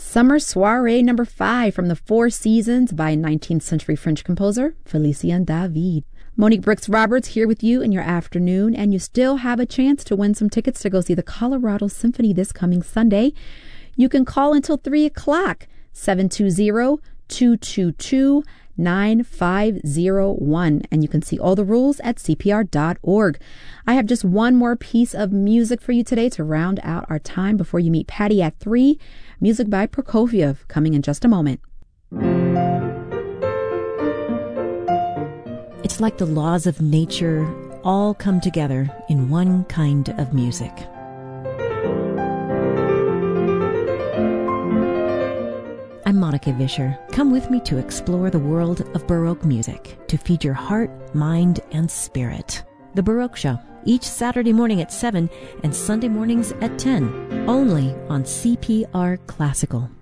Summer Soiree number 5 from the Four Seasons by 19th century French composer Félicien David. Monique Brooks Roberts here with you in your afternoon, and you still have a chance to win some tickets to go see the Colorado Symphony this coming Sunday. You can call until 3 o'clock, 720-222-9501, and you can see all the rules at CPR.org. I have just one more piece of music for you today to round out our time before you meet Patty at 3. Music by Prokofiev coming in just a moment. It's like the laws of nature all come together in one kind of music. I'm Monica Vischer. Come with me to explore the world of Baroque music, to feed your heart, mind, and spirit. The Baroque Show, each Saturday morning at 7 and Sunday mornings at 10, only on CPR Classical.